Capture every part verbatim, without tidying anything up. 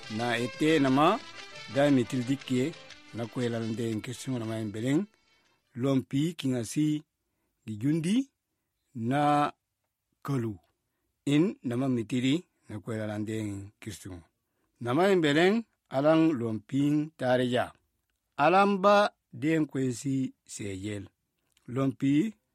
na ete nama da mitil dikke na kwelande nkesimo na maembeleng lompi kingasi gijundi na kalu in nama mitiri na kwelande nkesimo na maembeleng alang lomping tareja alamba den kwesi seyel lompi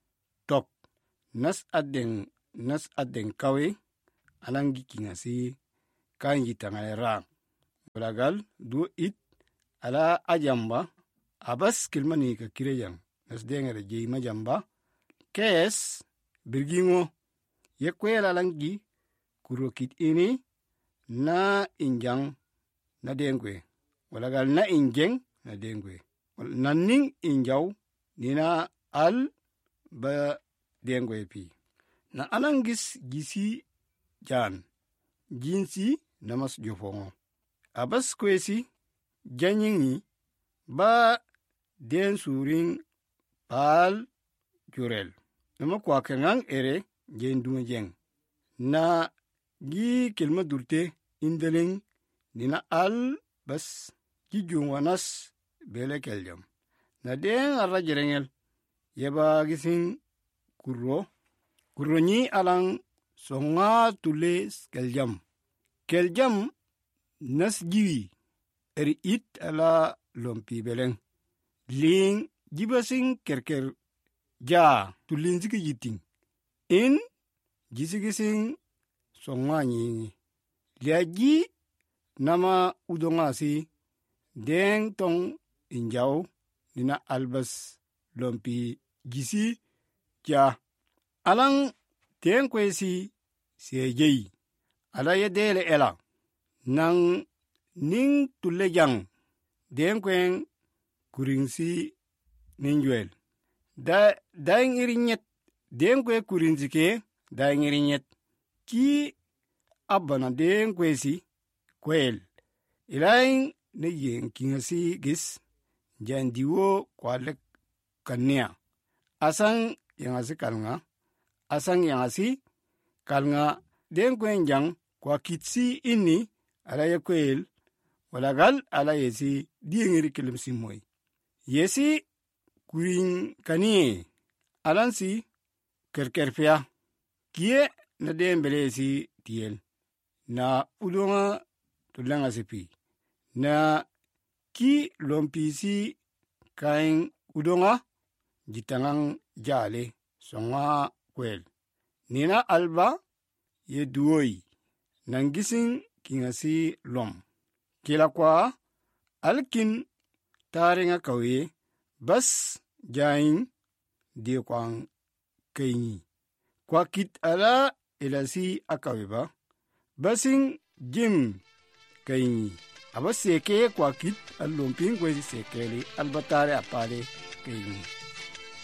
tok nas adeng nas adeng kawe alangi kingasi kanji tangara balagal du it ala ajamba abas kilmani ka kirejang nas dengere jey majamba kes birgingo yekwela langi kurokit ini na injang na dengwe balagal na injeng na dengwe naning injaw nina al ba dengwe pi na alangis gisi jan jinsi namas jofongo abas kwesi janyingi ba den suring pal jurel nama kwa kengang ere jendunga jeng na gi kelma durte indeleng nina al bas gi jungwanas bele keljam na den arra jerengel yeba gisin kurro kurro nyi alang songa tules keljam keljam nas jiwi eri it ala lompi beleng ling jibasing kerker ja tulin ziki yiting in jisigising songa nyingi liaji nama udonga si deng tong injaw nina albas lompi gisi ja alang ten kwesi sejei ala yedele ela nang ning tulejang den kwen kuringsi ninjwel da daing irinyet den kwe kurinzike daing irinyet ki abana den kwesi kwel ilaing ne yen kingasi gis jandiwo kwalek kania asang yangasi kalnga asang yangasi kalnga den kwen jang kwa kitsi ini ala yekwel walagal ala yesi diengiri kelim simoy yesi kuring kanie alansi kerkerpia kie na dembele si tiel na ulunga tulanga sipi na ki lompisi kain udonga jitangang jale songa kwel nina alba ye duoi nangising kingasi lom kila kwa alkin taringa kawe bas jain de kwang kaini kwa kit ala elasi akaweba basing jim kaini abas seke kwa kit alomping kwesi sekeli albatare apale kaini